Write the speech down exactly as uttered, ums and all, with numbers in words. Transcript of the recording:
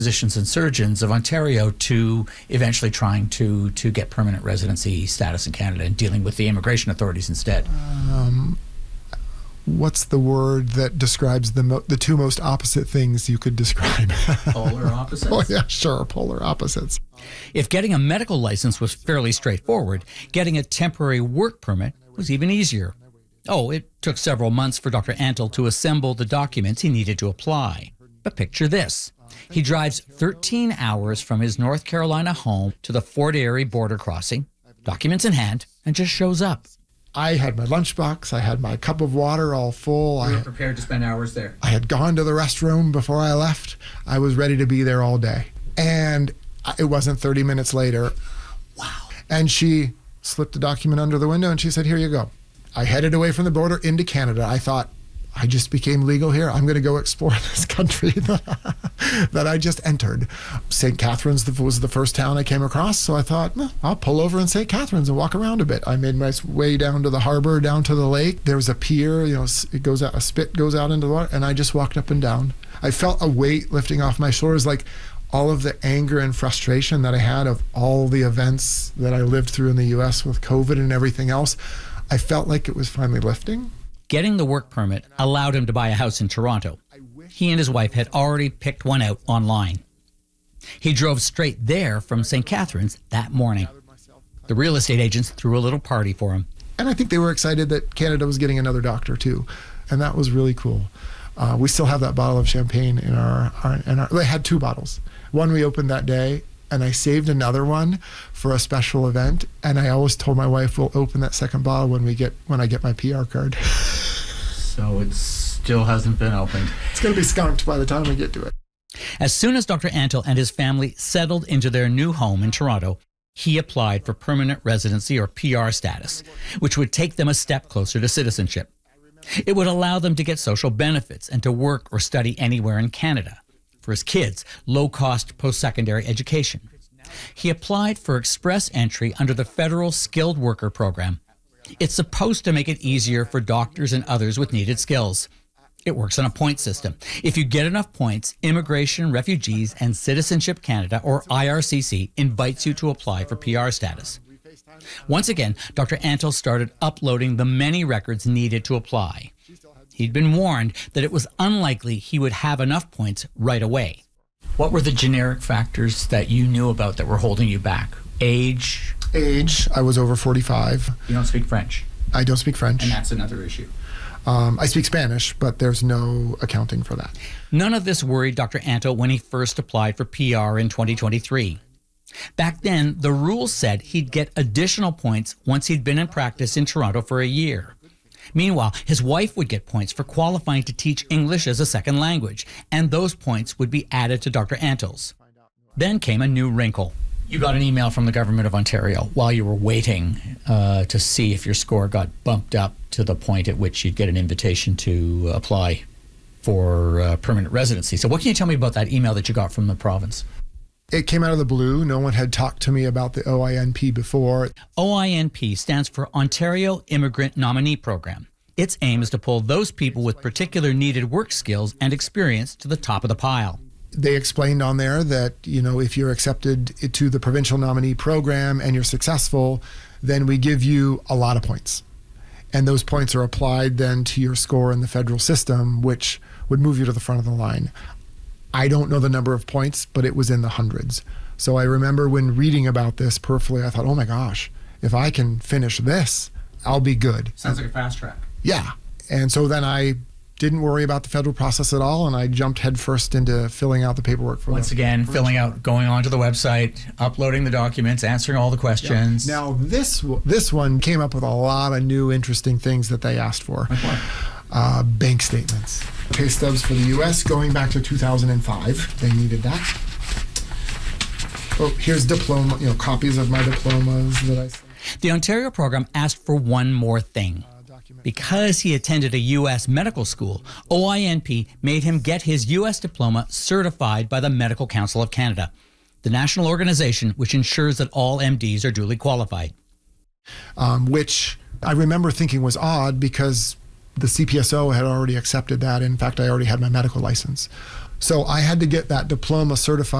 physicians and surgeons of Ontario to eventually trying to, to get permanent residency status in Canada and dealing with the immigration authorities instead? Um, what's the word that describes the mo- the two most opposite things you could describe? Polar opposites? Oh, yeah, sure, polar opposites. If getting a medical license was fairly straightforward, getting a temporary work permit was even easier. Oh, it took several months for Doctor Antle to assemble the documents he needed to apply. But picture this. He drives thirteen hours from his North Carolina home to the Fort Erie border crossing, documents in hand, and just shows up. I had my lunchbox. I had my cup of water all full. You were I, prepared to spend hours there. I had gone to the restroom before I left. I was ready to be there all day. And it wasn't thirty minutes later. Wow. And she slipped the document under the window and she said, here you go. I headed away from the border into Canada. I thought, I just became legal here. I'm going to go explore this country that I just entered. Saint Catharines was the first town I came across, so I thought, well, I'll pull over in Saint Catharines and walk around a bit. I made my way down to the harbor, down to the lake. There was a pier, you know, it goes out, a spit goes out into the water, and I just walked up and down. I felt a weight lifting off my shoulders, like all of the anger and frustration that I had of all the events that I lived through in the U S with COVID and everything else. I felt like it was finally lifting. Getting the work permit allowed him to buy a house in Toronto. He and his wife had already picked one out online. He drove straight there from Saint Catharines that morning. The real estate agents threw a little party for him. And I think they were excited that Canada was getting another doctor too. And that was really cool. Uh, we still have that bottle of champagne in our, our, in our, they had two bottles. One we opened that day, and I saved another one for a special event. And I always told my wife, we'll open that second bottle when we get, when I get my P R card. So it still hasn't been opened. It's going to be skunked by the time we get to it. As soon as Doctor Antle and his family settled into their new home in Toronto, he applied for permanent residency or P R status, which would take them a step closer to citizenship. It would allow them to get social benefits and to work or study anywhere in Canada. For his kids, low-cost post-secondary education. He applied for express entry under the federal skilled worker program. It's supposed to make it easier for doctors and others with needed skills. It works on a point system. If you get enough points, Immigration, Refugees, and Citizenship Canada, or I R C C, invites you to apply for P R status. Once again, Doctor Antle started uploading the many records needed to apply. He'd been warned that it was unlikely he would have enough points right away. What were the generic factors that you knew about that were holding you back? Age? Age, I was over forty-five. You don't speak French? I don't speak French. And that's another issue. Um, I speak Spanish, but there's no accounting for that. None of this worried Doctor Antle when he first applied for P R in twenty twenty-three. Back then, the rules said he'd get additional points once he'd been in practice in Toronto for a year. Meanwhile, his wife would get points for qualifying to teach English as a second language, and those points would be added to Doctor Antle's. Then came a new wrinkle. You got an email from the government of Ontario while you were waiting uh, to see if your score got bumped up to the point at which you'd get an invitation to apply for uh, permanent residency. So what can you tell me about that email that you got from the province? It came out of the blue. No one had talked to me about the O I N P before. O I N P stands for Ontario Immigrant Nominee Program. Its aim is to pull those people with particular needed work skills and experience to the top of the pile. They explained on there that, you know, if you're accepted to the provincial nominee program and you're successful, then we give you a lot of points. And those points are applied then to your score in the federal system, which would move you to the front of the line. I don't know the number of points, but it was in the hundreds. So I remember when reading about this peripherally, I thought, oh my gosh, if I can finish this, I'll be good. Sounds like a fast track. Yeah. And so then I didn't worry about the federal process at all, and I jumped headfirst into filling out the paperwork for Once the again, provincial. filling out, going onto the website, uploading the documents, answering all the questions. Yeah. Now, this this one came up with a lot of new interesting things that they asked for. Like what? Uh, bank statements. Pay stubs for the U S going back to two thousand five. They needed that. Oh, here's diploma, you know, copies of my diplomas that I sent. The Ontario program asked for one more thing. Because he attended a U S medical school, O I N P made him get his U S diploma certified by the Medical Council of Canada, the national organization which ensures that all M Ds are duly qualified. Um, which I remember thinking was odd because the C P S O had already accepted that. In fact, I already had my medical license. So I had to get that diploma certified